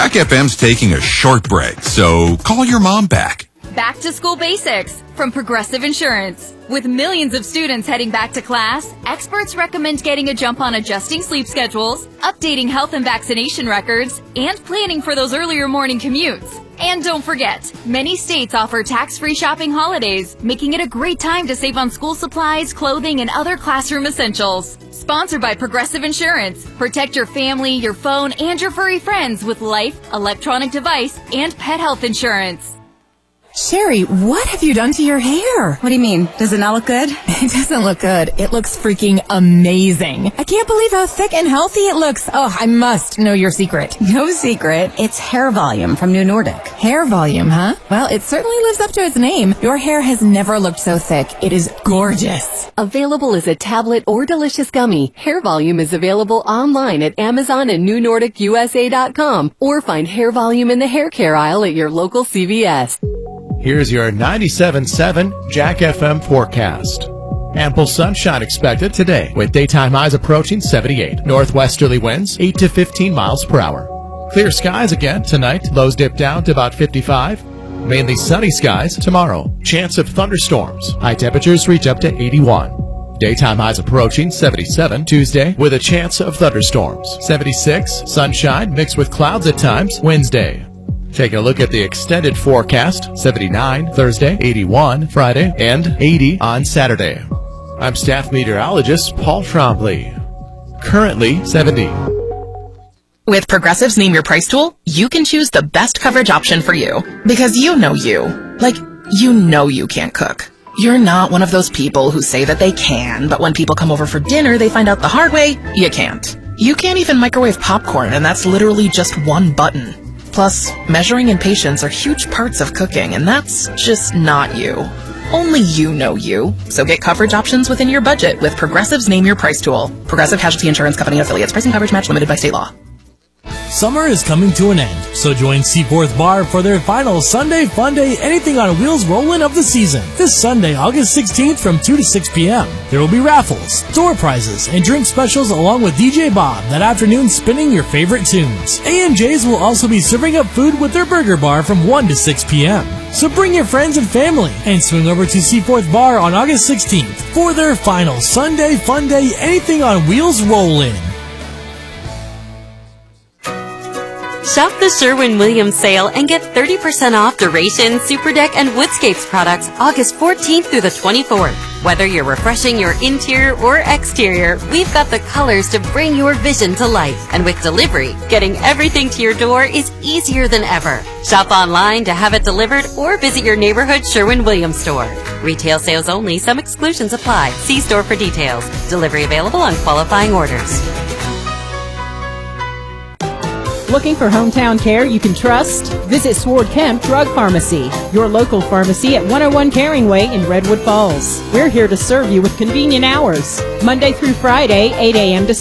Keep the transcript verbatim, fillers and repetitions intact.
Jack F M's taking a short break, so call your mom back. Back to School Basics from Progressive Insurance. With millions of students heading back to class, experts recommend getting a jump on adjusting sleep schedules, updating health and vaccination records, and planning for those earlier morning commutes. And don't forget, many states offer tax-free shopping holidays, making it a great time to save on school supplies, clothing, and other classroom essentials. Sponsored by Progressive Insurance. Protect your family, your phone, and your furry friends with life, electronic device, and pet health insurance. Sherry, what have you done to your hair? What do you mean? Does it not look good? It doesn't look good. It looks freaking amazing. I can't believe how thick and healthy it looks. Oh, I must know your secret. No secret. It's hair volume from New Nordic. Hair volume, huh? Well, it certainly lives up to its name. Your hair has never looked so thick. It is gorgeous. Available as a tablet or delicious gummy, Hair Volume is available online at Amazon and New Nordic U S A dot com, or find Hair Volume in the hair care aisle at your local C V S. Here's your ninety-seven point seven Jack F M forecast. Ample sunshine expected today with daytime highs approaching seventy-eight. Northwesterly winds eight to fifteen miles per hour. Clear skies again tonight. Lows dip down to about fifty-five. Mainly sunny skies tomorrow. Chance of thunderstorms. High temperatures reach up to eighty-one. Daytime highs approaching seventy-seven Tuesday with a chance of thunderstorms. seventy-six, sunshine mixed with clouds at times Wednesday. Taking a look at the extended forecast, seventy-nine Thursday, eighty-one Friday, and eighty on Saturday. I'm staff meteorologist Paul Trombley. Currently seventy. With Progressive's Name Your Price tool, you can choose the best coverage option for you. Because you know you. Like, you know you can't cook. You're not one of those people who say that they can, but when people come over for dinner, they find out the hard way, you can't. You can't even microwave popcorn, and that's literally just one button. Plus, measuring and patience are huge parts of cooking, and that's just not you. Only you know you. So get coverage options within your budget with Progressive's Name Your Price tool. Progressive Casualty Insurance Company affiliates. Pricing coverage match limited by state law. Summer is coming to an end, so join Seaforth Bar for their final Sunday Fun Day Anything on Wheels Rollin' of the season. This Sunday, August sixteenth from two to six p.m. There will be raffles, door prizes, and drink specials along with D J Bob that afternoon spinning your favorite tunes. A and J's will also be serving up food with their burger bar from one to six p.m. So bring your friends and family and swing over to Seaforth Bar on August sixteenth for their final Sunday Fun Day Anything on Wheels Rollin'. Shop the Sherwin-Williams sale and get thirty percent off Duration, Super Deck, and Woodscapes products August fourteenth through the twenty-fourth. Whether you're refreshing your interior or exterior, we've got the colors to bring your vision to life. And with delivery, getting everything to your door is easier than ever. Shop online to have it delivered or visit your neighborhood Sherwin-Williams store. Retail sales only. Some exclusions apply. See store for details. Delivery available on qualifying orders. Looking for hometown care you can trust? Visit Sword Kemp Drug Pharmacy, your local pharmacy at one oh one Caring Way in Redwood Falls. We're here to serve you with convenient hours, Monday through Friday, eight a.m. to